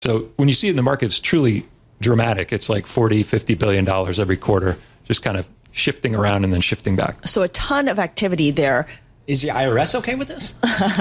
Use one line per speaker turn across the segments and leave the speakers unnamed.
So when you see it in the market, it's truly dramatic. It's like $40, $50 billion every quarter, just kind of shifting around and then shifting back.
So a ton of activity there.
Is the IRS okay with this?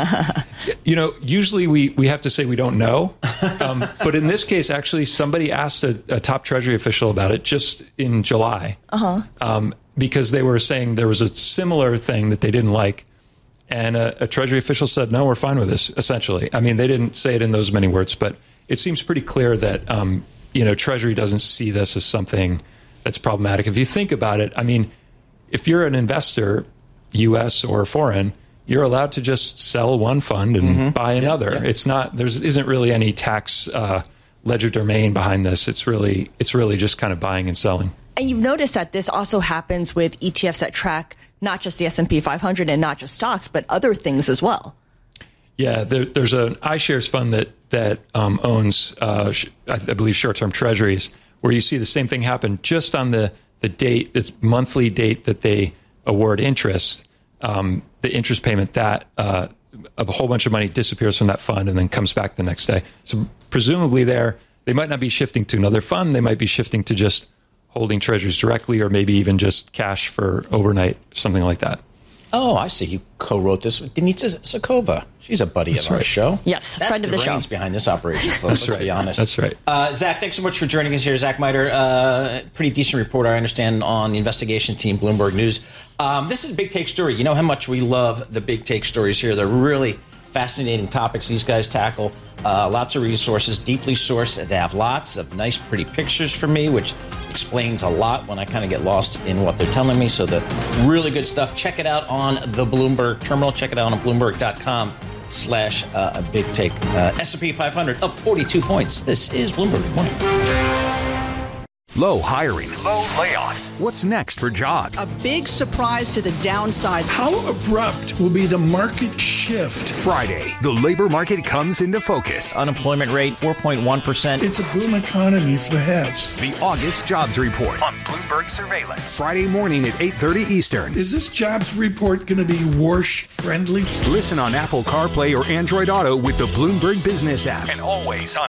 Usually we have to say we don't know. But in this case, actually, somebody asked a top Treasury official about it just in July. Because they were saying there was a similar thing that they didn't like. And a Treasury official said, no, we're fine with this, essentially. I mean, they didn't say it in those many words, but it seems pretty clear that, Treasury doesn't see this as something that's problematic. If you think about it, I mean, if you're an investor, U.S. or foreign, you're allowed to just sell one fund and buy another. Yeah. It's not, there isn't really any tax ledger domain behind this. It's really just kind of buying and selling.
And you've noticed that this also happens with ETFs that track not just the S&P 500 and not just stocks, but other things as well.
Yeah, there's an iShares fund that owns, I believe, short-term treasuries, where you see the same thing happen just on the date, this monthly date that they award interest. The interest payment, that a whole bunch of money disappears from that fund and then comes back the next day. So presumably they might not be shifting to another fund. They might be shifting to just holding treasuries directly, or maybe even just cash for overnight, something like that.
Oh, I see. You co-wrote this with Denitsa Sakova. She's a buddy of our show.
Yes,
that's
friend of the show.
That's the brains behind this operation, folks. Let's be honest.
That's right.
Zach, thanks so much for joining us here. Zach Miter, pretty decent reporter, I understand, on the investigation team, Bloomberg News. This is a big take story. You know how much we love the big take stories here. They're really fascinating topics these guys tackle. Lots of resources, deeply sourced. They have lots of nice, pretty pictures for me, which explains a lot when I kind of get lost in what they're telling me. So the really good stuff. Check it out on the Bloomberg terminal. Check it out on Bloomberg.com/a big take. S&P 500 up 42 points. This is Bloomberg Morning.
Low hiring. Low layoffs. What's next for jobs?
A big surprise to the downside.
How abrupt will be the market shift?
Friday, the labor market comes into focus.
Unemployment rate, 4.1%.
It's a boom economy for the heads.
The August Jobs Report on Bloomberg Surveillance. Friday morning at 8:30 Eastern.
Is this jobs report going to be Warsh-friendly?
Listen on Apple CarPlay or Android Auto with the Bloomberg Business app. And always on